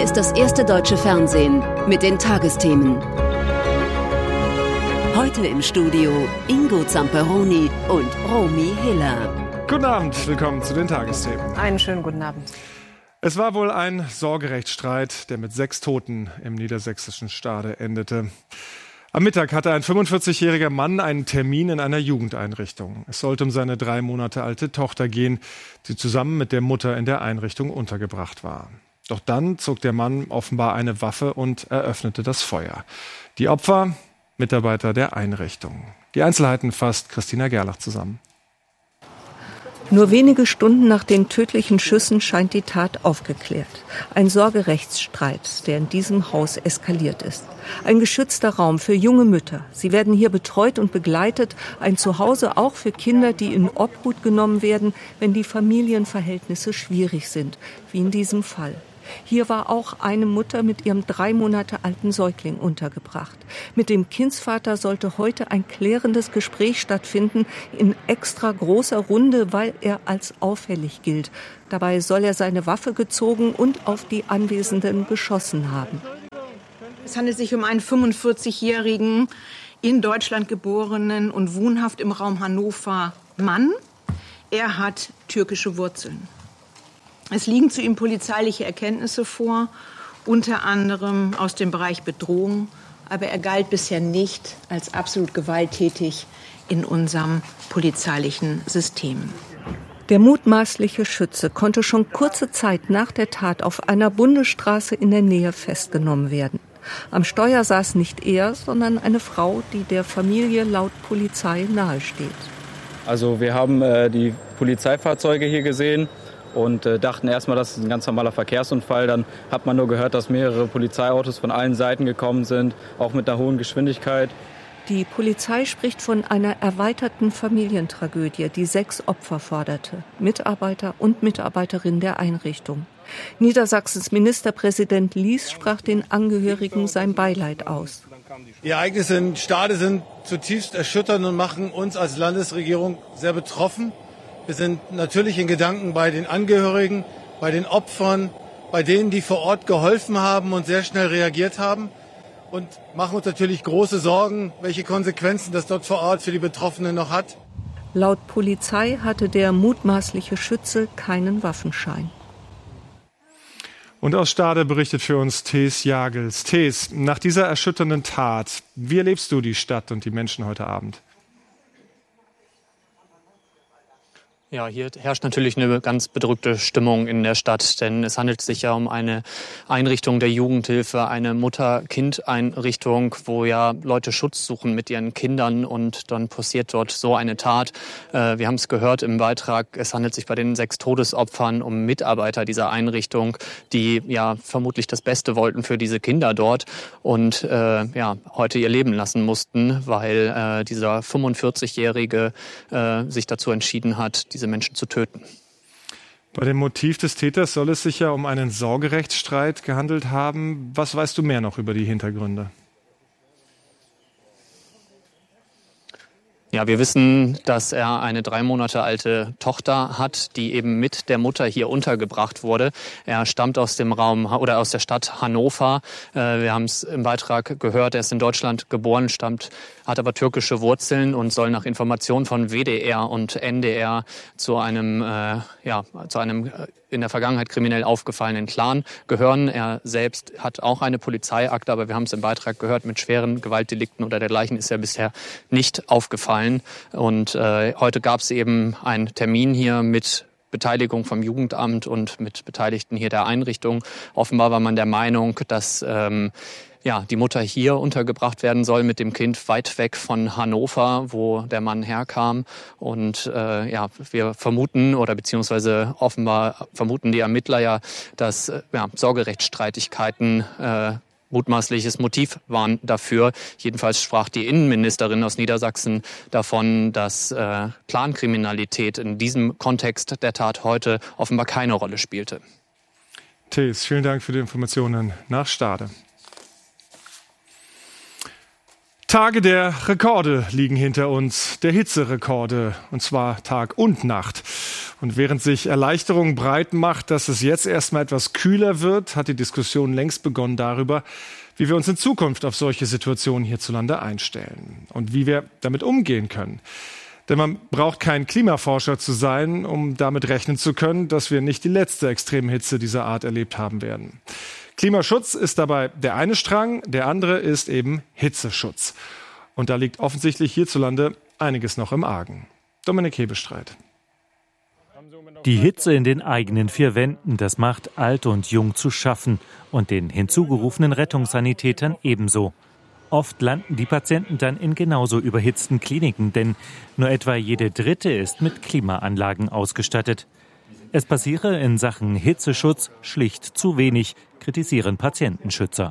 Hier ist das erste deutsche Fernsehen mit den Tagesthemen. Heute im Studio Ingo Zamperoni und Romy Hiller. Guten Abend, willkommen zu den Tagesthemen. Einen schönen guten Abend. Es war wohl ein Sorgerechtsstreit, der mit 6 Toten im niedersächsischen Stade endete. Am Mittag hatte ein 45-jähriger Mann einen Termin in einer Jugendeinrichtung. Es sollte um seine 3 Monate alte Tochter gehen, die zusammen mit der Mutter in der Einrichtung untergebracht war. Doch dann zog der Mann offenbar eine Waffe und eröffnete das Feuer. Die Opfer, Mitarbeiter der Einrichtung. Die Einzelheiten fasst Christina Gerlach zusammen. Nur wenige Stunden nach den tödlichen Schüssen scheint die Tat aufgeklärt. Ein Sorgerechtsstreit, der in diesem Haus eskaliert ist. Ein geschützter Raum für junge Mütter. Sie werden hier betreut und begleitet. Ein Zuhause auch für Kinder, die in Obhut genommen werden, wenn die Familienverhältnisse schwierig sind, wie in diesem Fall. Hier war auch eine Mutter mit ihrem 3 Monate alten Säugling untergebracht. Mit dem Kindsvater sollte heute ein klärendes Gespräch stattfinden, in extra großer Runde, weil er als auffällig gilt. Dabei soll er seine Waffe gezogen und auf die Anwesenden geschossen haben. Es handelt sich um einen 45-jährigen, in Deutschland geborenen und wohnhaft im Raum Hannover Mann. Er hat türkische Wurzeln. Es liegen zu ihm polizeiliche Erkenntnisse vor, unter anderem aus dem Bereich Bedrohung. Aber er galt bisher nicht als absolut gewalttätig in unserem polizeilichen System. Der mutmaßliche Schütze konnte schon kurze Zeit nach der Tat auf einer Bundesstraße in der Nähe festgenommen werden. Am Steuer saß nicht er, sondern eine Frau, die der Familie laut Polizei nahesteht. Also wir haben die Polizeifahrzeuge hier gesehen und dachten erstmal, das ist ein ganz normaler Verkehrsunfall. Dann hat man nur gehört, dass mehrere Polizeiautos von allen Seiten gekommen sind, auch mit einer hohen Geschwindigkeit. Die Polizei spricht von einer erweiterten Familientragödie, die 6 Opfer forderte. Mitarbeiter und Mitarbeiterinnen der Einrichtung. Niedersachsens Ministerpräsident Lies sprach den Angehörigen sein Beileid aus. Die Ereignisse in Stade sind zutiefst erschütternd und machen uns als Landesregierung sehr betroffen. Wir sind natürlich in Gedanken bei den Angehörigen, bei den Opfern, bei denen, die vor Ort geholfen haben und sehr schnell reagiert haben. Und machen uns natürlich große Sorgen, welche Konsequenzen das dort vor Ort für die Betroffenen noch hat. Laut Polizei hatte der mutmaßliche Schütze keinen Waffenschein. Und aus Stade berichtet für uns Thees Jagels. Thees, nach dieser erschütternden Tat, wie erlebst du die Stadt und die Menschen heute Abend? Ja, hier herrscht natürlich eine ganz bedrückte Stimmung in der Stadt, denn es handelt sich ja um eine Einrichtung der Jugendhilfe, eine Mutter-Kind-Einrichtung, wo ja Leute Schutz suchen mit ihren Kindern und dann passiert dort so eine Tat. Wir haben es gehört im Beitrag, es handelt sich bei den 6 Todesopfern um Mitarbeiter dieser Einrichtung, die ja vermutlich das Beste wollten für diese Kinder dort und heute ihr Leben lassen mussten, weil dieser 45-Jährige sich dazu entschieden hat, diese Menschen zu töten. Bei dem Motiv des Täters soll es sich ja um einen Sorgerechtsstreit gehandelt haben. Was weißt du mehr noch über die Hintergründe? Ja, wir wissen, dass er eine 3 Monate alte Tochter hat, die eben mit der Mutter hier untergebracht wurde. Er stammt aus dem Raum oder aus der Stadt Hannover. Wir haben es im Beitrag gehört, er ist in Deutschland geboren, hat aber türkische Wurzeln und soll nach Informationen von WDR und NDR zu einem in der Vergangenheit kriminell aufgefallenen Clan gehören. Er selbst hat auch eine Polizeiakte, aber wir haben es im Beitrag gehört, mit schweren Gewaltdelikten oder dergleichen ist er bisher nicht aufgefallen. Und heute gab es eben einen Termin hier mit Beteiligung vom Jugendamt und mit Beteiligten hier der Einrichtung. Offenbar war man der Meinung, dass die Mutter hier untergebracht werden soll mit dem Kind weit weg von Hannover, wo der Mann herkam. Und wir vermuten oder beziehungsweise offenbar vermuten die Ermittler ja, dass Sorgerechtsstreitigkeiten mutmaßliches Motiv waren dafür. Jedenfalls sprach die Innenministerin aus Niedersachsen davon, dass Clankriminalität in diesem Kontext der Tat heute offenbar keine Rolle spielte. Thees, vielen Dank für die Informationen nach Stade. Tage der Rekorde liegen hinter uns, der Hitzerekorde, und zwar Tag und Nacht. Und während sich Erleichterung breit macht, dass es jetzt erstmal etwas kühler wird, hat die Diskussion längst begonnen darüber, wie wir uns in Zukunft auf solche Situationen hierzulande einstellen und wie wir damit umgehen können. Denn man braucht kein Klimaforscher zu sein, um damit rechnen zu können, dass wir nicht die letzte Extremhitze dieser Art erlebt haben werden. Klimaschutz ist dabei der eine Strang, der andere ist eben Hitzeschutz. Und da liegt offensichtlich hierzulande einiges noch im Argen. Dominik Hebestreit. Die Hitze in den eigenen vier Wänden, das macht alt und jung zu schaffen und den hinzugerufenen Rettungssanitätern ebenso. Oft landen die Patienten dann in genauso überhitzten Kliniken, denn nur etwa jede dritte ist mit Klimaanlagen ausgestattet. Es passiere in Sachen Hitzeschutz schlicht zu wenig, kritisieren Patientenschützer.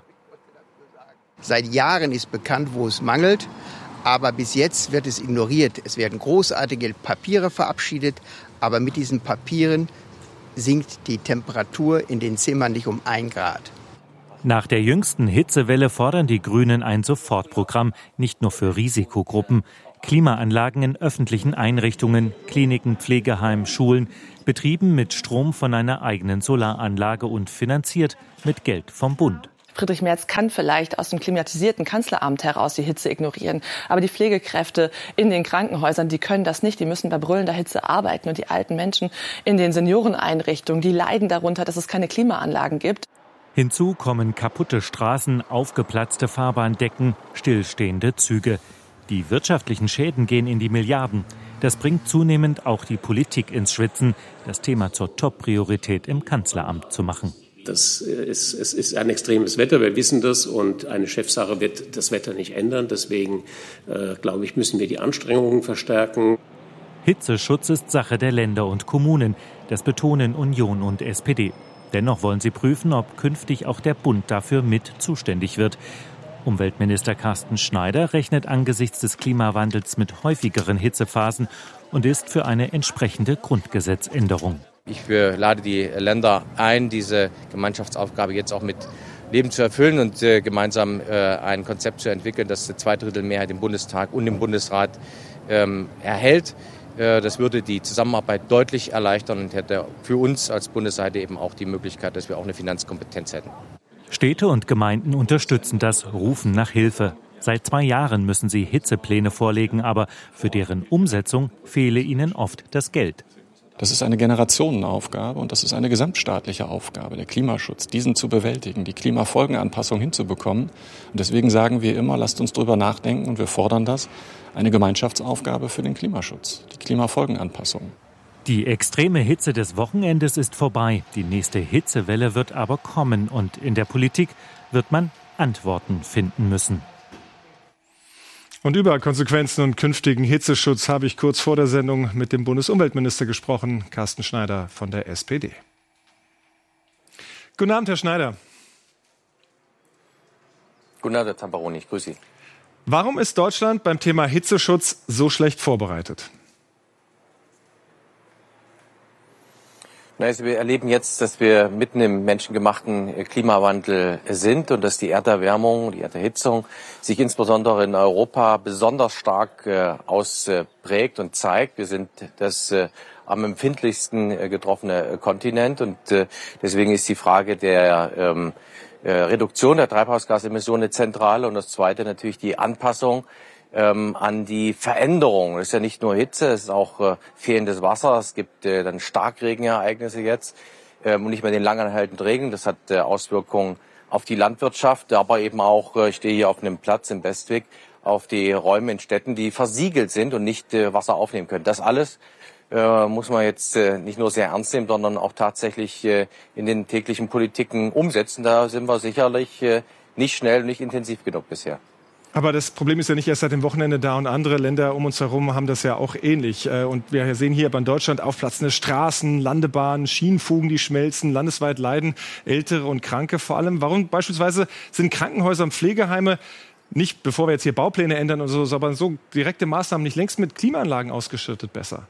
Seit Jahren ist bekannt, wo es mangelt, aber bis jetzt wird es ignoriert. Es werden großartige Papiere verabschiedet, aber mit diesen Papieren sinkt die Temperatur in den Zimmern nicht um 1 Grad. Nach der jüngsten Hitzewelle fordern die Grünen ein Sofortprogramm, nicht nur für Risikogruppen. Klimaanlagen in öffentlichen Einrichtungen, Kliniken, Pflegeheimen, Schulen, betrieben mit Strom von einer eigenen Solaranlage und finanziert mit Geld vom Bund. Friedrich Merz kann vielleicht aus dem klimatisierten Kanzleramt heraus die Hitze ignorieren. Aber die Pflegekräfte in den Krankenhäusern, die können das nicht. Die müssen bei brüllender Hitze arbeiten. Und die alten Menschen in den Senioreneinrichtungen, die leiden darunter, dass es keine Klimaanlagen gibt. Hinzu kommen kaputte Straßen, aufgeplatzte Fahrbahndecken, stillstehende Züge. Die wirtschaftlichen Schäden gehen in die Milliarden. Das bringt zunehmend auch die Politik ins Schwitzen, das Thema zur Top-Priorität im Kanzleramt zu machen. Es ist ein extremes Wetter, wir wissen das, und eine Chefsache wird das Wetter nicht ändern. Deswegen, glaube ich, müssen wir die Anstrengungen verstärken. Hitzeschutz ist Sache der Länder und Kommunen. Das betonen Union und SPD. Dennoch wollen sie prüfen, ob künftig auch der Bund dafür mit zuständig wird. Umweltminister Carsten Schneider rechnet angesichts des Klimawandels mit häufigeren Hitzephasen und ist für eine entsprechende Grundgesetzänderung. Ich lade die Länder ein, diese Gemeinschaftsaufgabe jetzt auch mit Leben zu erfüllen und gemeinsam ein Konzept zu entwickeln, das eine Zweidrittelmehrheit im Bundestag und im Bundesrat erhält. Das würde die Zusammenarbeit deutlich erleichtern und hätte für uns als Bundesseite eben auch die Möglichkeit, dass wir auch eine Finanzkompetenz hätten. Städte und Gemeinden unterstützen das, rufen nach Hilfe. Seit 2 Jahren müssen sie Hitzepläne vorlegen, aber für deren Umsetzung fehle ihnen oft das Geld. Das ist eine Generationenaufgabe und das ist eine gesamtstaatliche Aufgabe, der Klimaschutz, diesen zu bewältigen, die Klimafolgenanpassung hinzubekommen. Und deswegen sagen wir immer, lasst uns drüber nachdenken, und wir fordern das, eine Gemeinschaftsaufgabe für den Klimaschutz, die Klimafolgenanpassung. Die extreme Hitze des Wochenendes ist vorbei. Die nächste Hitzewelle wird aber kommen und in der Politik wird man Antworten finden müssen. Und über Konsequenzen und künftigen Hitzeschutz habe ich kurz vor der Sendung mit dem Bundesumweltminister gesprochen, Carsten Schneider von der SPD. Guten Abend, Herr Schneider. Guten Abend, Herr Tamperoni, ich grüße Sie. Warum ist Deutschland beim Thema Hitzeschutz so schlecht vorbereitet? Wir erleben jetzt, dass wir mitten im menschengemachten Klimawandel sind und dass die Erderwärmung, die Erderhitzung sich insbesondere in Europa besonders stark ausprägt und zeigt. Wir sind das am empfindlichsten getroffene Kontinent und deswegen ist die Frage der Reduktion der Treibhausgasemissionen zentral und das Zweite natürlich die Anpassung an die Veränderung. Es ist ja nicht nur Hitze, es ist auch fehlendes Wasser. Es gibt dann Starkregenereignisse jetzt und nicht mehr den langanhaltenden Regen. Das hat Auswirkungen auf die Landwirtschaft, aber eben auch, ich stehe hier auf einem Platz im Westweg, auf die Räume in Städten, die versiegelt sind und nicht Wasser aufnehmen können. Das alles muss man jetzt nicht nur sehr ernst nehmen, sondern auch tatsächlich in den täglichen Politiken umsetzen. Da sind wir sicherlich nicht schnell und nicht intensiv genug bisher. Aber das Problem ist ja nicht erst seit dem Wochenende da, und andere Länder um uns herum haben das ja auch ähnlich. Und wir sehen hier in Deutschland aufplatzende Straßen, Landebahnen, Schienenfugen, die schmelzen, landesweit leiden Ältere und Kranke vor allem. Warum beispielsweise sind Krankenhäuser und Pflegeheime nicht, bevor wir jetzt hier Baupläne ändern oder so, aber so direkte Maßnahmen nicht längst mit Klimaanlagen ausgestattet besser?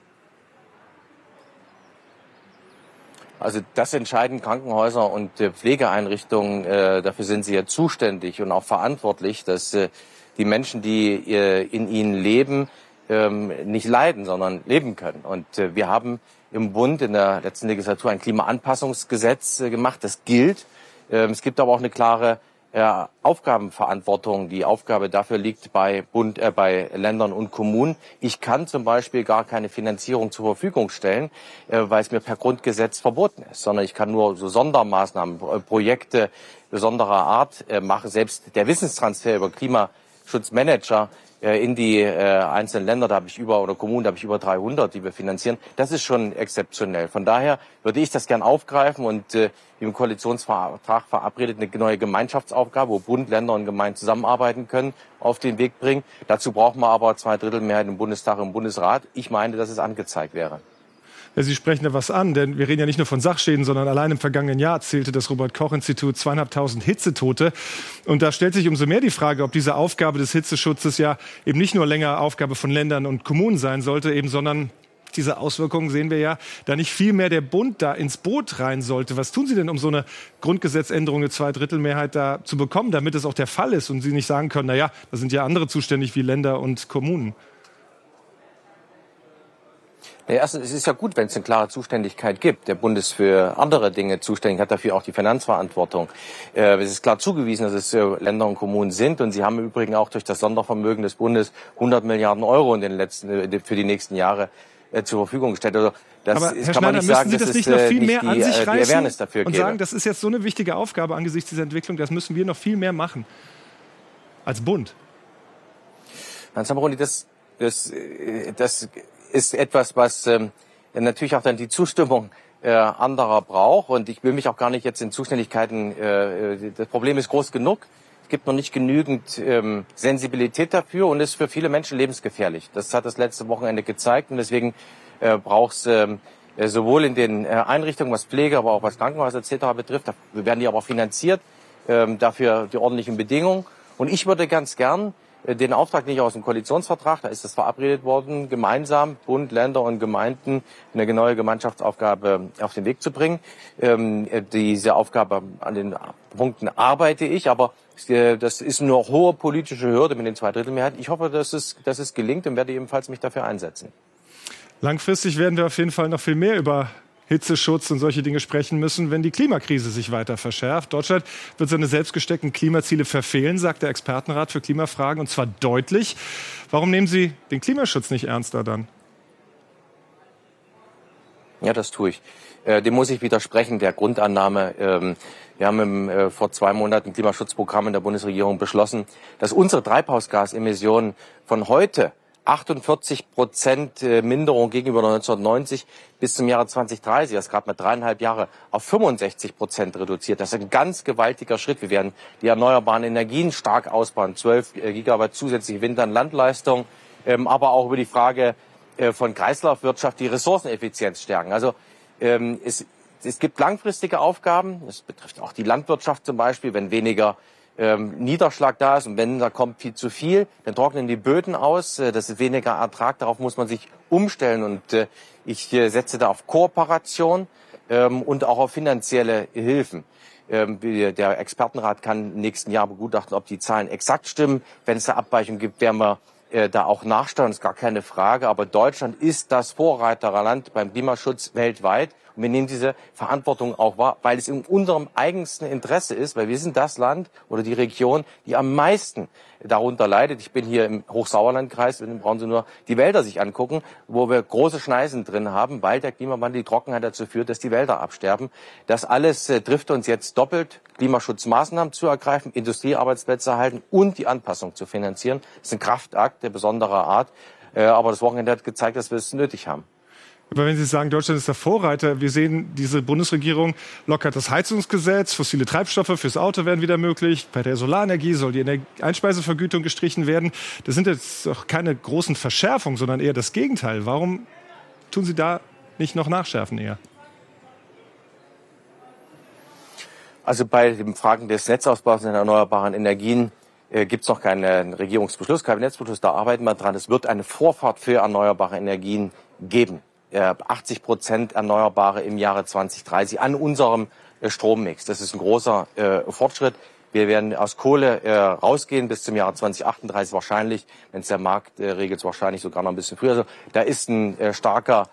Also das entscheiden Krankenhäuser und Pflegeeinrichtungen, dafür sind sie ja zuständig und auch verantwortlich, dass die Menschen, die in ihnen leben, nicht leiden, sondern leben können. Und wir haben im Bund in der letzten Legislatur ein Klimaanpassungsgesetz gemacht. Das gilt. Es gibt aber auch eine klare Aufgabenverantwortung. Die Aufgabe dafür liegt bei Ländern und Kommunen. Ich kann zum Beispiel gar keine Finanzierung zur Verfügung stellen, weil es mir per Grundgesetz verboten ist, sondern ich kann nur so Sondermaßnahmen, Projekte besonderer Art machen. Selbst der Wissenstransfer über Klimaschutzmanager in die einzelnen Länder, oder Kommunen, da habe ich über 300, die wir finanzieren. Das ist schon exzeptionell. Von daher würde ich das gern aufgreifen und im Koalitionsvertrag verabredet eine neue Gemeinschaftsaufgabe, wo Bund, Länder und Gemeinden zusammenarbeiten können, auf den Weg bringen. Dazu brauchen wir aber 2/3 Mehrheit im Bundestag und im Bundesrat. Ich meine, dass es angezeigt wäre. Ja, Sie sprechen da was an, denn wir reden ja nicht nur von Sachschäden, sondern allein im vergangenen Jahr zählte das Robert-Koch-Institut 2.500 Hitzetote. Und da stellt sich umso mehr die Frage, ob diese Aufgabe des Hitzeschutzes ja eben nicht nur länger Aufgabe von Ländern und Kommunen sein sollte, sondern diese Auswirkungen sehen wir ja, da nicht viel mehr der Bund da ins Boot rein sollte. Was tun Sie denn, um so eine Grundgesetzänderung, eine 2/3 Mehrheit da zu bekommen, damit es auch der Fall ist und Sie nicht sagen können, da sind ja andere zuständig wie Länder und Kommunen? Ja, erstens, es ist ja gut, wenn es eine klare Zuständigkeit gibt. Der Bund ist für andere Dinge zuständig, hat dafür auch die Finanzverantwortung. Es ist klar zugewiesen, dass es Länder und Kommunen sind. Und sie haben im Übrigen auch durch das Sondervermögen des Bundes 100 Milliarden Euro für die nächsten Jahre zur Verfügung gestellt. Also das aber Herr kann man nicht sagen, müssen Sie das nicht noch viel mehr an sich reißen dafür und sagen, das ist jetzt so eine wichtige Aufgabe angesichts dieser Entwicklung, das müssen wir noch viel mehr machen als Bund? Herr Zamperoni, das ist etwas, was natürlich auch dann die Zustimmung anderer braucht. Und ich will mich auch gar nicht jetzt in Zuständigkeiten, das Problem ist groß genug. Es gibt noch nicht genügend Sensibilität dafür und ist für viele Menschen lebensgefährlich. Das hat das letzte Wochenende gezeigt und deswegen braucht es sowohl in den Einrichtungen, was Pflege, aber auch was Krankenhäuser etc. betrifft, dafür werden die aber finanziert, dafür die ordentlichen Bedingungen. Und ich würde ganz gern den Auftrag nicht aus dem Koalitionsvertrag, da ist es verabredet worden, gemeinsam Bund, Länder und Gemeinden eine neue Gemeinschaftsaufgabe auf den Weg zu bringen. Diese Aufgabe an den Punkten arbeite ich, aber das ist eine hohe politische Hürde mit den 2/3 Mehrheit. Ich hoffe, dass es gelingt und werde ebenfalls mich dafür einsetzen. Langfristig werden wir auf jeden Fall noch viel mehr über Hitzeschutz und solche Dinge sprechen müssen, wenn die Klimakrise sich weiter verschärft. Deutschland wird seine selbstgesteckten Klimaziele verfehlen, sagt der Expertenrat für Klimafragen, und zwar deutlich. Warum nehmen Sie den Klimaschutz nicht ernster dann? Ja, das tue ich. Dem muss ich widersprechen, der Grundannahme. Wir haben vor 2 Monaten ein Klimaschutzprogramm in der Bundesregierung beschlossen, dass unsere Treibhausgasemissionen von heute 48% Minderung gegenüber 1990 bis zum Jahre 2030, das gerade mal 3,5 Jahre, auf 65% reduziert. Das ist ein ganz gewaltiger Schritt. Wir werden die erneuerbaren Energien stark ausbauen, 12 Gigawatt zusätzliche Wind- und Landleistung, aber auch über die Frage von Kreislaufwirtschaft die Ressourceneffizienz stärken. Also es gibt langfristige Aufgaben. Das betrifft auch die Landwirtschaft zum Beispiel, wenn weniger Niederschlag da ist und wenn da kommt viel zu viel, dann trocknen die Böden aus, das ist weniger Ertrag, darauf muss man sich umstellen und ich setze da auf Kooperation und auch auf finanzielle Hilfen. Der Expertenrat kann im nächsten Jahr begutachten, ob die Zahlen exakt stimmen. Wenn es da Abweichungen gibt, werden wir da auch nachsteuern, ist gar keine Frage. Aber Deutschland ist das Vorreiterland beim Klimaschutz weltweit. Und wir nehmen diese Verantwortung auch wahr, weil es in unserem eigensten Interesse ist, weil wir sind das Land oder die Region, die am meisten darunter leidet. Ich bin hier im Hochsauerlandkreis, dann brauchen Sie nur die Wälder sich angucken, wo wir große Schneisen drin haben, weil der Klimawandel, die Trockenheit dazu führt, dass die Wälder absterben. Das alles trifft uns jetzt doppelt, Klimaschutzmaßnahmen zu ergreifen, Industriearbeitsplätze erhalten und die Anpassung zu finanzieren. Das ist ein Kraftakt der besonderer Art, aber das Wochenende hat gezeigt, dass wir es nötig haben. Aber wenn Sie sagen, Deutschland ist der Vorreiter, wir sehen, diese Bundesregierung lockert das Heizungsgesetz, fossile Treibstoffe fürs Auto werden wieder möglich, bei der Solarenergie soll die Einspeisevergütung gestrichen werden. Das sind jetzt doch keine großen Verschärfungen, sondern eher das Gegenteil. Warum tun Sie da nicht noch nachschärfen eher? Also bei den Fragen des Netzausbaus der erneuerbaren Energien gibt es noch keinen Regierungsbeschluss, Kabinettsbeschluss, da arbeiten wir dran. Es wird eine Vorfahrt für erneuerbare Energien geben. 80% Erneuerbare im Jahre 2030 an unserem Strommix. Das ist ein großer Fortschritt. Wir werden aus Kohle rausgehen bis zum Jahr 2038 wahrscheinlich, wenn es der Markt regelt, wahrscheinlich sogar noch ein bisschen früher. Also da ist ein starker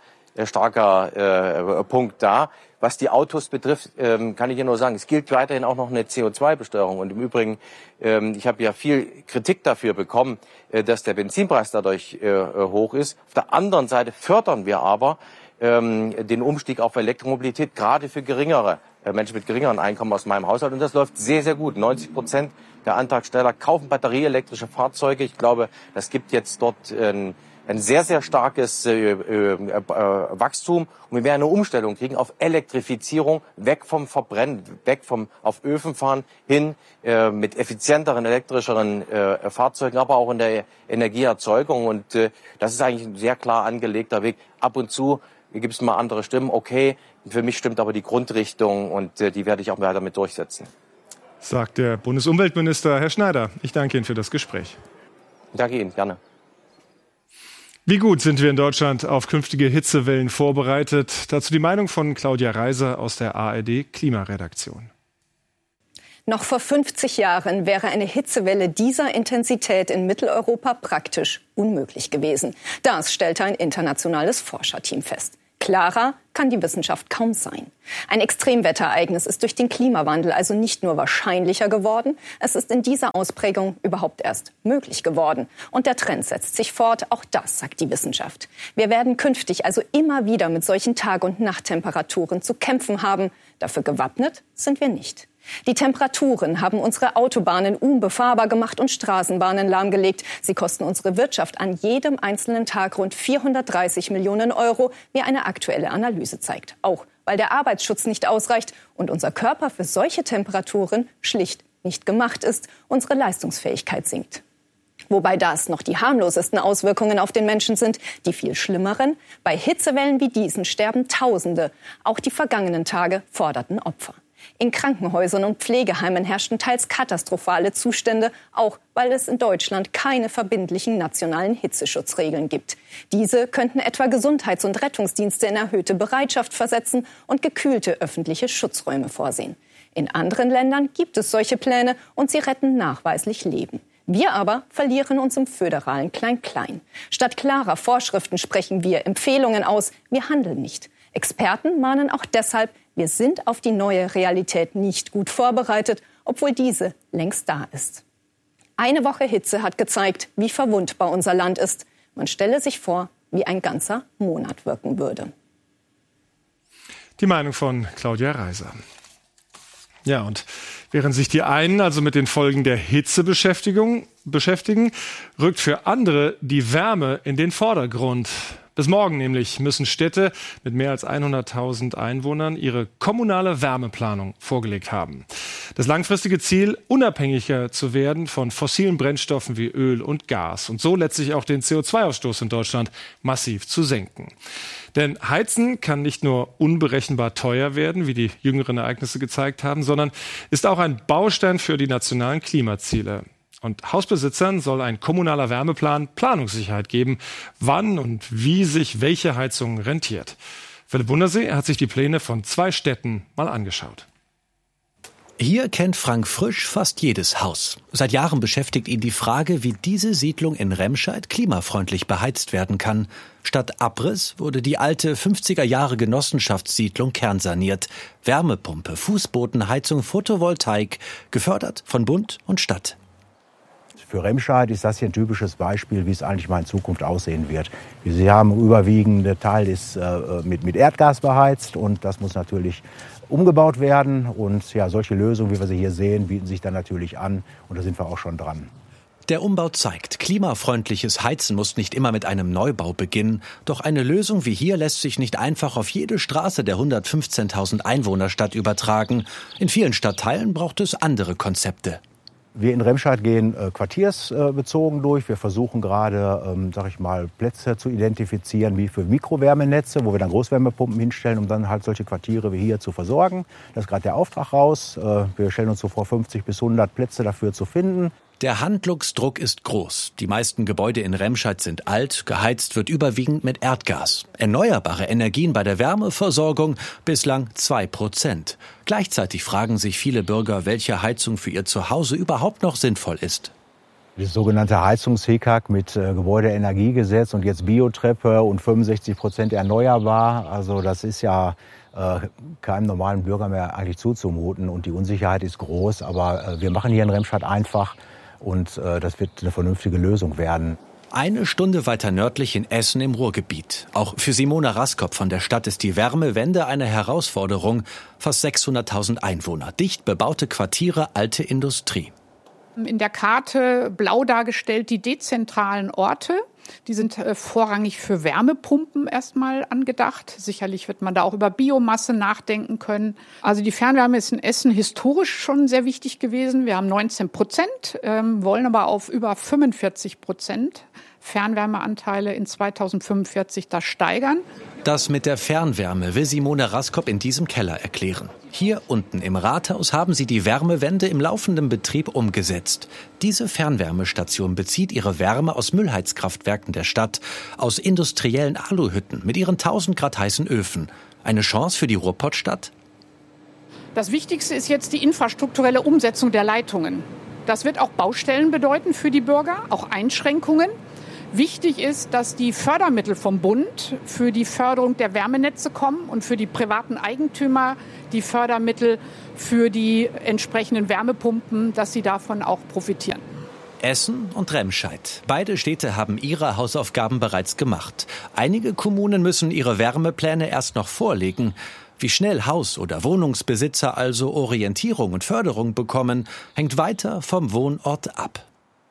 Punkt da. Was die Autos betrifft, kann ich Ihnen nur sagen, es gilt weiterhin auch noch eine CO2-Besteuerung. Und im Übrigen, ich habe ja viel Kritik dafür bekommen, dass der Benzinpreis dadurch hoch ist. Auf der anderen Seite fördern wir aber den Umstieg auf Elektromobilität, gerade für Menschen mit geringeren Einkommen aus meinem Haushalt. Und das läuft sehr, sehr gut. 90% der Antragsteller kaufen batterieelektrische Fahrzeuge. Ich glaube, das gibt jetzt dort ein sehr, sehr starkes Wachstum. Und wir werden eine Umstellung kriegen auf Elektrifizierung, weg vom Verbrennen, weg vom auf Öfen fahren, hin mit effizienteren, elektrischeren Fahrzeugen, aber auch in der Energieerzeugung. Und das ist eigentlich ein sehr klar angelegter Weg. Ab und zu gibt es mal andere Stimmen. Okay, für mich stimmt aber die Grundrichtung und die werde ich auch weiter mit durchsetzen. Sagt der Bundesumweltminister. Herr Schneider, ich danke Ihnen für das Gespräch. Danke Ihnen, gerne. Wie gut sind wir in Deutschland auf künftige Hitzewellen vorbereitet? Dazu die Meinung von Claudia Reiser aus der ARD Klimaredaktion. Noch vor 50 Jahren wäre eine Hitzewelle dieser Intensität in Mitteleuropa praktisch unmöglich gewesen. Das stellte ein internationales Forscherteam fest. Klarer kann die Wissenschaft kaum sein. Ein Extremwetterereignis ist durch den Klimawandel also nicht nur wahrscheinlicher geworden, es ist in dieser Ausprägung überhaupt erst möglich geworden. Und der Trend setzt sich fort, auch das sagt die Wissenschaft. Wir werden künftig also immer wieder mit solchen Tag- und Nachttemperaturen zu kämpfen haben. Dafür gewappnet sind wir nicht. Die Temperaturen haben unsere Autobahnen unbefahrbar gemacht und Straßenbahnen lahmgelegt. Sie kosten unsere Wirtschaft an jedem einzelnen Tag rund 430 Millionen Euro, wie eine aktuelle Analyse zeigt. Auch weil der Arbeitsschutz nicht ausreicht und unser Körper für solche Temperaturen schlicht nicht gemacht ist, unsere Leistungsfähigkeit sinkt. Wobei das noch die harmlosesten Auswirkungen auf den Menschen sind. Die viel schlimmeren: bei Hitzewellen wie diesen sterben Tausende. Auch die vergangenen Tage forderten Opfer. In Krankenhäusern und Pflegeheimen herrschten teils katastrophale Zustände, auch weil es in Deutschland keine verbindlichen nationalen Hitzeschutzregeln gibt. Diese könnten etwa Gesundheits- und Rettungsdienste in erhöhte Bereitschaft versetzen und gekühlte öffentliche Schutzräume vorsehen. In anderen Ländern gibt es solche Pläne und sie retten nachweislich Leben. Wir aber verlieren uns im föderalen Klein-Klein. Statt klarer Vorschriften sprechen wir Empfehlungen aus, wir handeln nicht. Experten mahnen auch deshalb, wir sind auf die neue Realität nicht gut vorbereitet, obwohl diese längst da ist. Eine Woche Hitze hat gezeigt, wie verwundbar unser Land ist. Man stelle sich vor, wie ein ganzer Monat wirken würde. Die Meinung von Claudia Reiser. Ja, und während sich die einen also mit den Folgen der Hitze beschäftigen, rückt für andere die Wärme in den Vordergrund. Bis morgen nämlich müssen Städte mit mehr als 100.000 Einwohnern ihre kommunale Wärmeplanung vorgelegt haben. Das langfristige Ziel, unabhängiger zu werden von fossilen Brennstoffen wie Öl und Gas und so letztlich auch den CO2-Ausstoß in Deutschland massiv zu senken. Denn Heizen kann nicht nur unberechenbar teuer werden, wie die jüngeren Ereignisse gezeigt haben, sondern ist auch ein Baustein für die nationalen Klimaziele. Und Hausbesitzern soll ein kommunaler Wärmeplan Planungssicherheit geben, wann und wie sich welche Heizung rentiert. Philipp Wundersee hat sich die Pläne von 2 Städten mal angeschaut. Hier kennt Frank Frisch fast jedes Haus. Seit Jahren beschäftigt ihn die Frage, wie diese Siedlung in Remscheid klimafreundlich beheizt werden kann. Statt Abriss wurde die alte 50er-Jahre Genossenschaftssiedlung kernsaniert. Wärmepumpe, Fußbodenheizung, Photovoltaik, gefördert von Bund und Stadt. Für Remscheid ist das hier ein typisches Beispiel, wie es eigentlich mal in Zukunft aussehen wird. Sie haben überwiegende Teil ist mit Erdgas beheizt und das muss natürlich umgebaut werden. Und ja, solche Lösungen, wie wir sie hier sehen, bieten sich dann natürlich an und da sind wir auch schon dran. Der Umbau zeigt, klimafreundliches Heizen muss nicht immer mit einem Neubau beginnen. Doch eine Lösung wie hier lässt sich nicht einfach auf jede Straße der 115.000 Einwohnerstadt übertragen. In vielen Stadtteilen braucht es andere Konzepte. Wir in Remscheid gehen quartiersbezogen durch. Wir versuchen gerade, Plätze zu identifizieren, wie für Mikrowärmenetze, wo wir dann Großwärmepumpen hinstellen, um dann halt solche Quartiere wie hier zu versorgen. Das ist gerade der Auftrag raus. Wir stellen uns so vor, 50 bis 100 Plätze dafür zu finden. Der Handlungsdruck ist groß. Die meisten Gebäude in Remscheid sind alt, geheizt wird überwiegend mit Erdgas. Erneuerbare Energien bei der Wärmeversorgung bislang 2%. Gleichzeitig fragen sich viele Bürger, welche Heizung für ihr Zuhause überhaupt noch sinnvoll ist. Das sogenannte Heizungshickhack mit Gebäudeenergiegesetz und jetzt Biotreppe und 65% erneuerbar. Also das ist ja keinem normalen Bürger mehr eigentlich zuzumuten. Und die Unsicherheit ist groß. Aber wir machen hier in Remscheid einfach. Und das wird eine vernünftige Lösung werden. 1 Stunde weiter nördlich in Essen im Ruhrgebiet. Auch für Simona Raskop von der Stadt ist die Wärmewende eine Herausforderung. Fast 600.000 Einwohner, dicht bebaute Quartiere, alte Industrie. In der Karte blau dargestellt die dezentralen Orte. Die sind vorrangig für Wärmepumpen erstmal angedacht. Sicherlich wird man da auch über Biomasse nachdenken können. Also die Fernwärme ist in Essen historisch schon sehr wichtig gewesen. Wir haben 19%, wollen aber auf über 45% Fernwärmeanteile in 2045 da steigern. Das mit der Fernwärme will Simone Raskop in diesem Keller erklären. Hier unten im Rathaus haben sie die Wärmewende im laufenden Betrieb umgesetzt. Diese Fernwärmestation bezieht ihre Wärme aus Müllheizkraftwerken der Stadt, aus industriellen Aluhütten mit ihren 1000 Grad heißen Öfen. Eine Chance für die Ruhrpottstadt? Das Wichtigste ist jetzt die infrastrukturelle Umsetzung der Leitungen. Das wird auch Baustellen bedeuten für die Bürger, auch Einschränkungen. Wichtig ist, dass die Fördermittel vom Bund für die Förderung der Wärmenetze kommen und für die privaten Eigentümer die Fördermittel für die entsprechenden Wärmepumpen, dass sie davon auch profitieren. Essen und Remscheid. Beide Städte haben ihre Hausaufgaben bereits gemacht. Einige Kommunen müssen ihre Wärmepläne erst noch vorlegen. Wie schnell Haus- oder Wohnungsbesitzer also Orientierung und Förderung bekommen, hängt weiter vom Wohnort ab.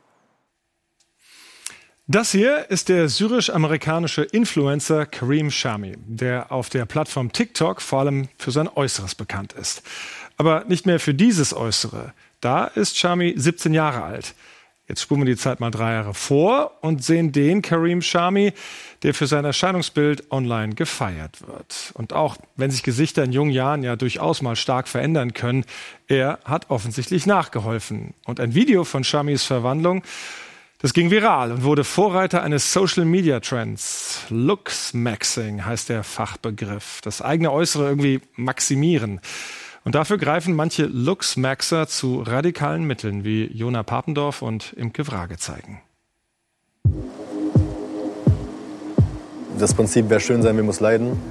Das hier ist der syrisch-amerikanische Influencer Kareem Shami, der auf der Plattform TikTok vor allem für sein Äußeres bekannt ist. Aber nicht mehr für dieses Äußere. Da ist Shami 17 Jahre alt. Jetzt spulen wir die Zeit mal 3 Jahre vor und sehen den Kareem Shami, der für sein Erscheinungsbild online gefeiert wird. Und auch wenn sich Gesichter in jungen Jahren ja durchaus mal stark verändern können, er hat offensichtlich nachgeholfen. Und ein Video von Shamis Verwandlung, das ging viral und wurde Vorreiter eines Social-Media-Trends. Looks-Maxing heißt der Fachbegriff. Das eigene Äußere irgendwie maximieren. Und dafür greifen manche Looks-Maxer zu radikalen Mitteln, wie Jona Papendorf und Imke Wrage zeigen. Das Prinzip, wer schön sein will, muss leiden.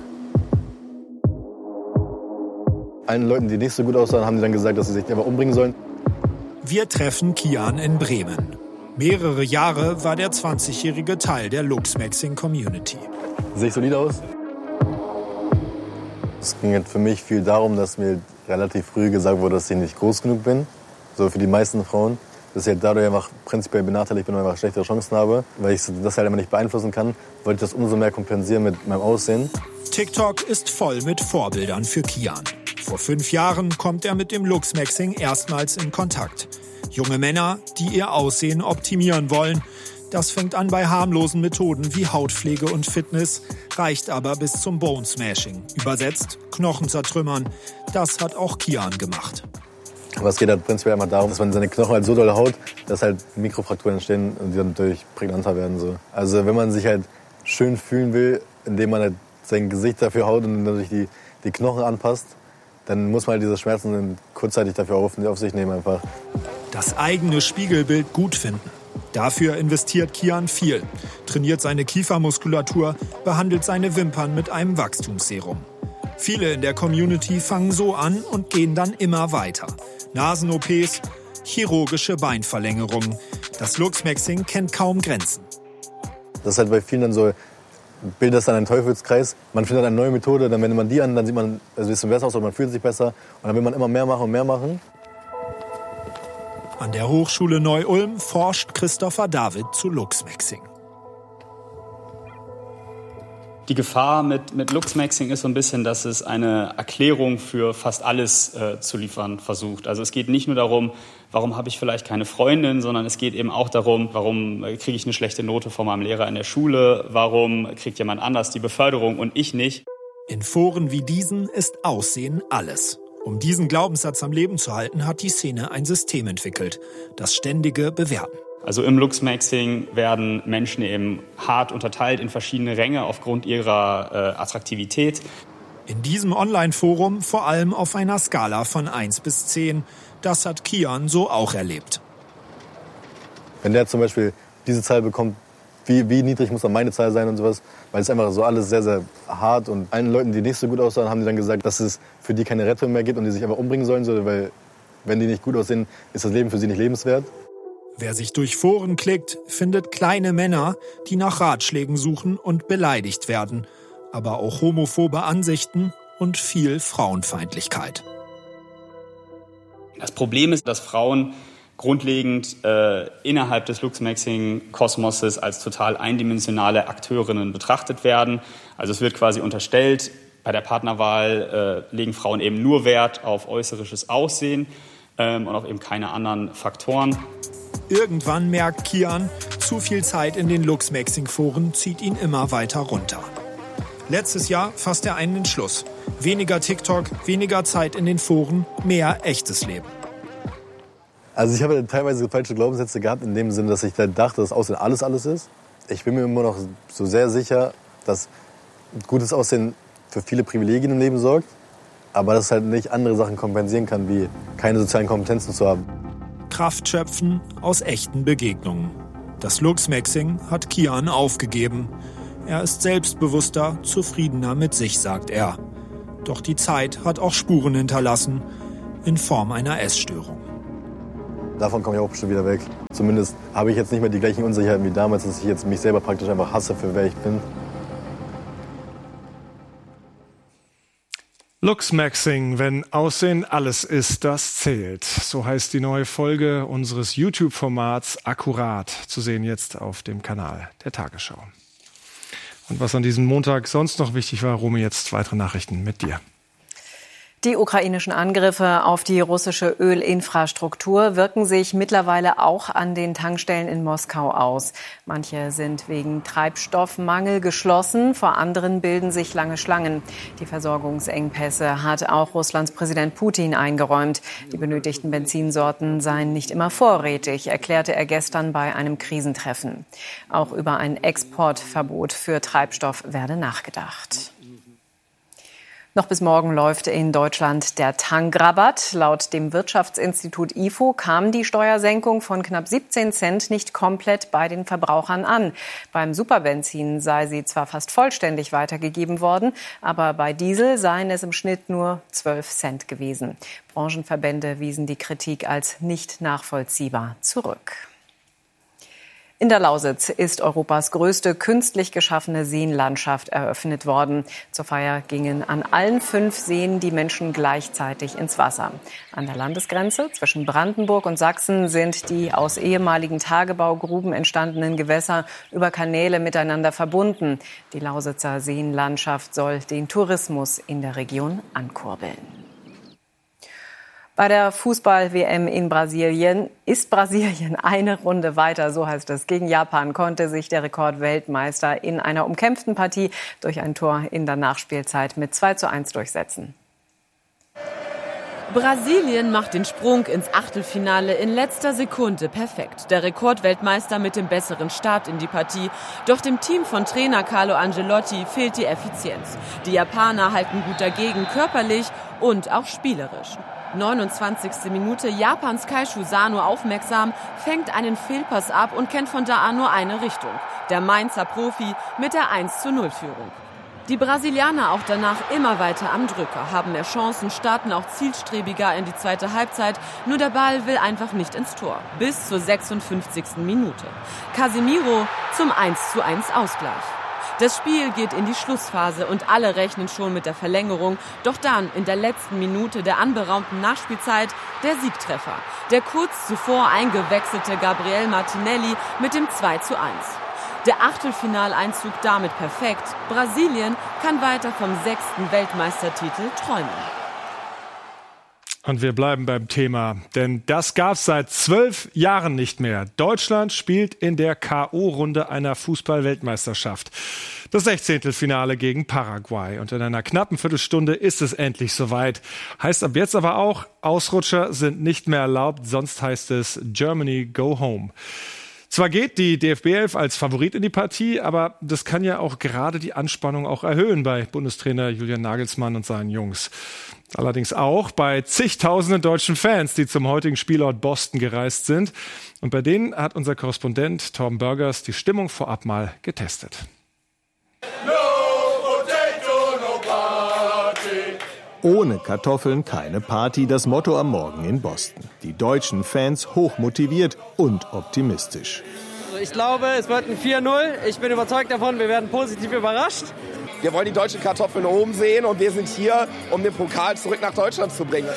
Allen Leuten, die nicht so gut aussahen, haben die dann gesagt, dass sie sich einfach umbringen sollen. Wir treffen Kian in Bremen. Mehrere Jahre war der 20-jährige Teil der Looks-Maxing-Community. Sehe ich solide aus? Es ging jetzt für mich viel darum, dass mir relativ früh gesagt wurde, dass ich nicht groß genug bin. So für die meisten Frauen. Dass ich halt dadurch einfach prinzipiell benachteiligt bin und einfach schlechtere Chancen habe. Weil ich das halt immer nicht beeinflussen kann, wollte ich das umso mehr kompensieren mit meinem Aussehen. TikTok ist voll mit Vorbildern für Kian. Vor 5 Jahren kommt er mit dem Looks-Maxing erstmals in Kontakt. Junge Männer, die ihr Aussehen optimieren wollen. Das fängt an bei harmlosen Methoden wie Hautpflege und Fitness, reicht aber bis zum Bone-Smashing. Übersetzt, Knochen zertrümmern. Das hat auch Kian gemacht. Aber es geht halt prinzipiell immer darum, dass man seine Knochen halt so doll haut, dass halt Mikrofrakturen entstehen und die dann natürlich prägnanter werden. So. Also wenn man sich halt schön fühlen will, indem man halt sein Gesicht dafür haut und dadurch die Knochen anpasst, dann muss man halt diese Schmerzen kurzzeitig dafür auf sich nehmen einfach. Das eigene Spiegelbild gut finden. Dafür investiert Kian viel, trainiert seine Kiefermuskulatur, behandelt seine Wimpern mit einem Wachstumsserum. Viele in der Community fangen so an und gehen dann immer weiter. Nasen-OPs, chirurgische Beinverlängerungen. Das Looks-Maxing kennt kaum Grenzen. Das ist halt bei vielen dann so, bildet das dann einen Teufelskreis. Man findet eine neue Methode, dann wendet man die an, dann sieht man ein bisschen besser aus und man fühlt sich besser. Und dann will man immer mehr machen und mehr machen. An der Hochschule Neu-Ulm forscht Christopher David zu Looks-Maxing. Die Gefahr mit Looks-Maxing ist so ein bisschen, dass es eine Erklärung für fast alles zu liefern versucht. Also es geht nicht nur darum, warum habe ich vielleicht keine Freundin, sondern es geht eben auch darum, warum kriege ich eine schlechte Note von meinem Lehrer in der Schule, warum kriegt jemand anders die Beförderung und ich nicht. In Foren wie diesen ist Aussehen alles. Um diesen Glaubenssatz am Leben zu halten, hat die Szene ein System entwickelt. Das ständige Bewerten. Also im Luchsmaxing werden Menschen eben hart unterteilt in verschiedene Ränge aufgrund ihrer Attraktivität. In diesem Online-Forum vor allem auf einer Skala von 1 bis 10. Das hat Kian so auch erlebt. Wenn der zum Beispiel diese Zahl bekommt, wie niedrig muss dann meine Zahl sein und sowas, weil es einfach so alles sehr, sehr hart und allen Leuten, die nicht so gut aussahen, haben die dann gesagt, dass es für die keine Rettung mehr gibt und die sich einfach umbringen sollen, weil wenn die nicht gut aussehen, ist das Leben für sie nicht lebenswert. Wer sich durch Foren klickt, findet kleine Männer, die nach Ratschlägen suchen und beleidigt werden, aber auch homophobe Ansichten und viel Frauenfeindlichkeit. Das Problem ist, dass Frauen grundlegend innerhalb des Luchsmaxing-Kosmoses als total eindimensionale Akteurinnen betrachtet werden. Also es wird quasi unterstellt, bei der Partnerwahl legen Frauen eben nur Wert auf äußerisches Aussehen und auf eben keine anderen Faktoren. Irgendwann merkt Kian, zu viel Zeit in den Luchsmaxing-Foren zieht ihn immer weiter runter. Letztes Jahr fasst er einen Entschluss. Weniger TikTok, weniger Zeit in den Foren, mehr echtes Leben. Also ich habe teilweise falsche Glaubenssätze gehabt, in dem Sinne, dass ich dachte, dass Aussehen alles ist. Ich bin mir immer noch so sehr sicher, dass gutes Aussehen für viele Privilegien im Leben sorgt, aber dass es halt nicht andere Sachen kompensieren kann, wie keine sozialen Kompetenzen zu haben. Kraft schöpfen aus echten Begegnungen. Das Luchsmaxing hat Kian aufgegeben. Er ist selbstbewusster, zufriedener mit sich, sagt er. Doch die Zeit hat auch Spuren hinterlassen, in Form einer Essstörung. Davon komme ich auch bestimmt wieder weg. Zumindest habe ich jetzt nicht mehr die gleichen Unsicherheiten wie damals, dass ich jetzt mich selber praktisch einfach hasse, für wer ich bin. Luchsmaxing, wenn Aussehen alles ist, das zählt. So heißt die neue Folge unseres YouTube-Formats Akkurat, zu sehen jetzt auf dem Kanal der Tagesschau. Und was an diesem Montag sonst noch wichtig war, Romy, jetzt weitere Nachrichten mit dir. Die ukrainischen Angriffe auf die russische Ölinfrastruktur wirken sich mittlerweile auch an den Tankstellen in Moskau aus. Manche sind wegen Treibstoffmangel geschlossen, vor anderen bilden sich lange Schlangen. Die Versorgungsengpässe hat auch Russlands Präsident Putin eingeräumt. Die benötigten Benzinsorten seien nicht immer vorrätig, erklärte er gestern bei einem Krisentreffen. Auch über ein Exportverbot für Treibstoff werde nachgedacht. Noch bis morgen läuft in Deutschland der Tankrabatt. Laut dem Wirtschaftsinstitut IFO kam die Steuersenkung von knapp 17 Cent nicht komplett bei den Verbrauchern an. Beim Superbenzin sei sie zwar fast vollständig weitergegeben worden, aber bei Diesel seien es im Schnitt nur 12 Cent gewesen. Branchenverbände wiesen die Kritik als nicht nachvollziehbar zurück. In der Lausitz ist Europas größte künstlich geschaffene Seenlandschaft eröffnet worden. Zur Feier gingen an allen 5 Seen die Menschen gleichzeitig ins Wasser. An der Landesgrenze zwischen Brandenburg und Sachsen sind die aus ehemaligen Tagebaugruben entstandenen Gewässer über Kanäle miteinander verbunden. Die Lausitzer Seenlandschaft soll den Tourismus in der Region ankurbeln. Bei der Fußball-WM in Brasilien ist Brasilien eine Runde weiter, so heißt es. Gegen Japan konnte sich der Rekordweltmeister in einer umkämpften Partie durch ein Tor in der Nachspielzeit mit 2:1 durchsetzen. Brasilien macht den Sprung ins Achtelfinale in letzter Sekunde perfekt. Der Rekordweltmeister mit dem besseren Start in die Partie. Doch dem Team von Trainer Carlo Ancelotti fehlt die Effizienz. Die Japaner halten gut dagegen, körperlich und auch spielerisch. 29. Minute, Japans Kaishu Sano aufmerksam, fängt einen Fehlpass ab und kennt von da an nur eine Richtung. Der Mainzer Profi mit der 1:0-Führung. Die Brasilianer auch danach immer weiter am Drücker, haben mehr Chancen, starten auch zielstrebiger in die zweite Halbzeit. Nur der Ball will einfach nicht ins Tor. Bis zur 56. Minute. Casemiro zum 1:1 Ausgleich. Das Spiel geht in die Schlussphase und alle rechnen schon mit der Verlängerung. Doch dann, in der letzten Minute der anberaumten Nachspielzeit, der Siegtreffer. Der kurz zuvor eingewechselte Gabriel Martinelli mit dem 2:1. Der Achtelfinaleinzug damit perfekt. Brasilien kann weiter vom 6. Weltmeistertitel träumen. Und wir bleiben beim Thema, denn das gab's seit 12 Jahren nicht mehr. Deutschland spielt in der K.O.-Runde einer Fußball-Weltmeisterschaft. Das 16. gegen Paraguay. Und in einer knappen Viertelstunde ist es endlich soweit. Heißt ab jetzt aber auch, Ausrutscher sind nicht mehr erlaubt, sonst heißt es Germany go home. Zwar geht die DFB-Elf als Favorit in die Partie, aber das kann ja auch gerade die Anspannung auch erhöhen bei Bundestrainer Julian Nagelsmann und seinen Jungs. Allerdings auch bei zigtausenden deutschen Fans, die zum heutigen Spielort Boston gereist sind. Und bei denen hat unser Korrespondent Torben Burgers die Stimmung vorab mal getestet. Ohne Kartoffeln keine Party, das Motto am Morgen in Boston. Die deutschen Fans hochmotiviert und optimistisch. Ich glaube, es wird ein 4-0. Ich bin überzeugt davon, wir werden positiv überrascht. Wir wollen die deutschen Kartoffeln oben sehen und wir sind hier, um den Pokal zurück nach Deutschland zu bringen.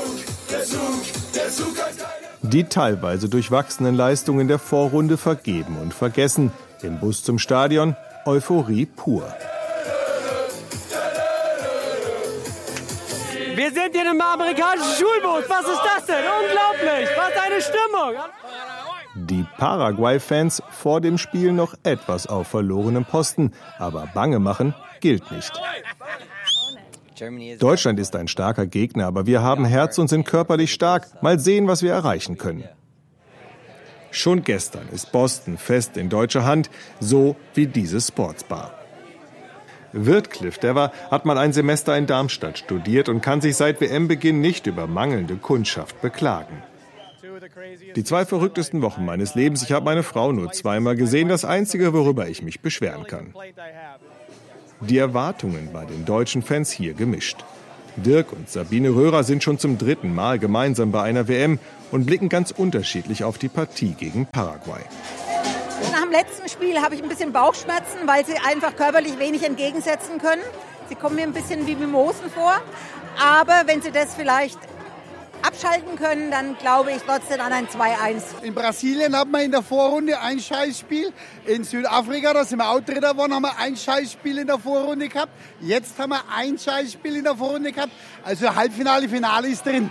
Die teilweise durchwachsenen Leistungen der Vorrunde vergeben und vergessen. Im Bus zum Stadion Euphorie pur. Wir sind in einem amerikanischen Schulbus. Was ist das denn? Unglaublich. Was eine Stimmung. Die Paraguay-Fans vor dem Spiel noch etwas auf verlorenem Posten. Aber bange machen gilt nicht. Deutschland ist ein starker Gegner, aber wir haben Herz und sind körperlich stark. Mal sehen, was wir erreichen können. Schon gestern ist Boston fest in deutscher Hand, so wie diese Sportsbar. Wirt Cliff Dever hat mal ein Semester in Darmstadt studiert und kann sich seit WM-Beginn nicht über mangelnde Kundschaft beklagen. Die 2 verrücktesten Wochen meines Lebens, ich habe meine Frau nur 2-mal gesehen, das Einzige, worüber ich mich beschweren kann. Die Erwartungen bei den deutschen Fans hier gemischt. Dirk und Sabine Röhrer sind schon zum 3. Mal gemeinsam bei einer WM und blicken ganz unterschiedlich auf die Partie gegen Paraguay. Nach dem letzten Spiel habe ich ein bisschen Bauchschmerzen, weil sie einfach körperlich wenig entgegensetzen können. Sie kommen mir ein bisschen wie Mimosen vor. Aber wenn sie das vielleicht abschalten können, dann glaube ich, wird es dann ein 2-1. In Brasilien haben wir in der Vorrunde ein Scheißspiel. In Südafrika, da sind wir auch Dritter geworden, haben wir ein Scheißspiel in der Vorrunde gehabt. Jetzt haben wir ein Scheißspiel in der Vorrunde gehabt. Also Halbfinale, Finale ist drin.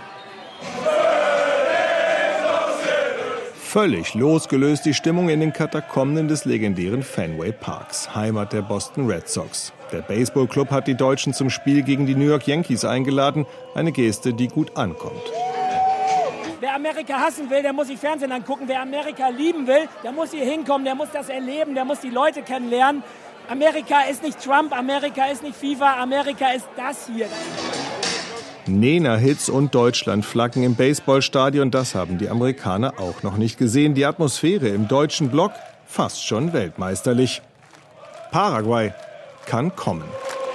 Völlig losgelöst die Stimmung in den Katakomben des legendären Fenway Parks, Heimat der Boston Red Sox. Der Baseballclub hat die Deutschen zum Spiel gegen die New York Yankees eingeladen, eine Geste, die gut ankommt. Wer Amerika hassen will, der muss sich Fernsehen angucken. Wer Amerika lieben will, der muss hier hinkommen, der muss das erleben, der muss die Leute kennenlernen. Amerika ist nicht Trump, Amerika ist nicht FIFA, Amerika ist das hier. Nena-Hits und Deutschlandflaggen im Baseballstadion, das haben die Amerikaner auch noch nicht gesehen. Die Atmosphäre im deutschen Block fast schon weltmeisterlich. Paraguay kann kommen.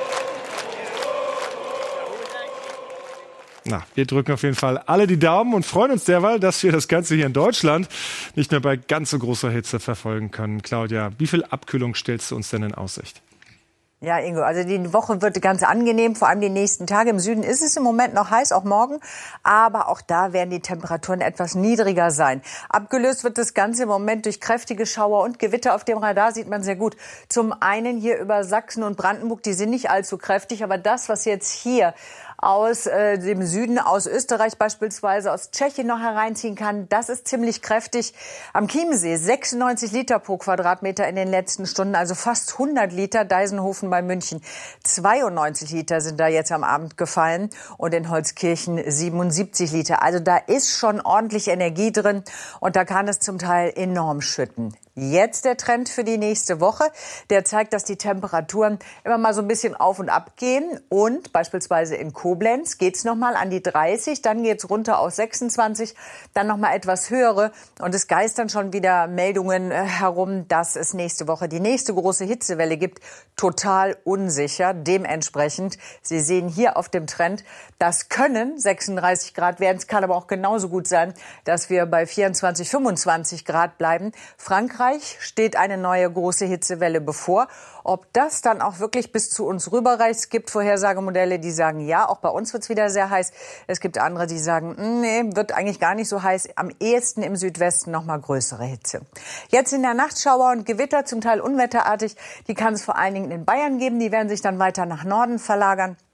Na, wir drücken auf jeden Fall alle die Daumen und freuen uns derweil, dass wir das Ganze hier in Deutschland nicht mehr bei ganz so großer Hitze verfolgen können. Claudia, wie viel Abkühlung stellst du uns denn in Aussicht? Ja, Ingo, also die Woche wird ganz angenehm, vor allem die nächsten Tage. Im Süden ist es im Moment noch heiß, auch morgen. Aber auch da werden die Temperaturen etwas niedriger sein. Abgelöst wird das Ganze im Moment durch kräftige Schauer und Gewitter. Auf dem Radar sieht man sehr gut. Zum einen hier über Sachsen und Brandenburg, die sind nicht allzu kräftig. Aber das, was jetzt hier aus dem Süden, aus Österreich beispielsweise, aus Tschechien noch hereinziehen kann, das ist ziemlich kräftig. Am Chiemsee 96 Liter pro Quadratmeter in den letzten Stunden, also fast 100 Liter. Deisenhofen bei München 92 Liter sind da jetzt am Abend gefallen und in Holzkirchen 77 Liter. Also da ist schon ordentlich Energie drin und da kann es zum Teil enorm schütten. Jetzt der Trend für die nächste Woche. Der zeigt, dass die Temperaturen immer mal so ein bisschen auf und ab gehen. Und beispielsweise in Koblenz geht's noch mal an die 30, dann geht's runter auf 26, dann noch mal etwas höhere. Und es geistern schon wieder Meldungen herum, dass es nächste Woche die nächste große Hitzewelle gibt. Total unsicher. Dementsprechend, Sie sehen hier auf dem Trend, das können 36 Grad werden. Es kann aber auch genauso gut sein, dass wir bei 24, 25 Grad bleiben. Frankreich steht eine neue große Hitzewelle bevor. Ob das dann auch wirklich bis zu uns rüberreicht, es gibt Vorhersagemodelle, die sagen, ja, auch bei uns wird es wieder sehr heiß. Es gibt andere, die sagen, nee, wird eigentlich gar nicht so heiß. Am ehesten im Südwesten noch mal größere Hitze. Jetzt in der Nacht Schauer und Gewitter, zum Teil unwetterartig. Die kann es vor allen Dingen in Bayern geben. Die werden sich dann weiter nach Norden verlagern.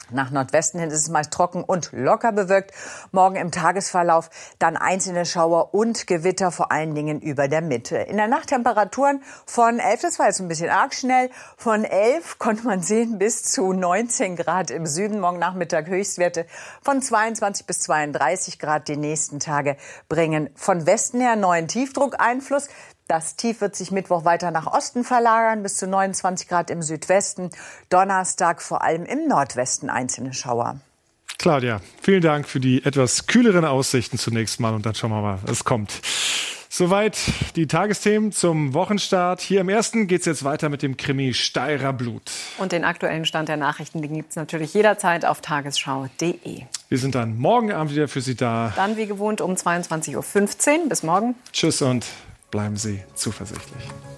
Nach Nordwesten hin ist es meist trocken und locker bewölkt. Morgen im Tagesverlauf dann einzelne Schauer und Gewitter, vor allen Dingen über der Mitte. In der Nacht Temperaturen von 11, das war jetzt ein bisschen arg schnell, von 11 konnte man sehen bis zu 19 Grad im Süden. Morgen Nachmittag Höchstwerte von 22 bis 32 Grad. Die nächsten Tage bringen von Westen her neuen Tiefdruckeinfluss. Das Tief wird sich Mittwoch weiter nach Osten verlagern, bis zu 29 Grad im Südwesten. Donnerstag vor allem im Nordwesten einzelne Schauer. Claudia, vielen Dank für die etwas kühleren Aussichten zunächst mal und dann schauen wir mal, was kommt. Soweit die Tagesthemen zum Wochenstart. Hier im Ersten geht es jetzt weiter mit dem Krimi Steirer Blut. Und den aktuellen Stand der Nachrichten, den gibt es natürlich jederzeit auf tagesschau.de. Wir sind dann morgen Abend wieder für Sie da. Dann wie gewohnt um 22.15 Uhr. Bis morgen. Tschüss und bleiben Sie zuversichtlich.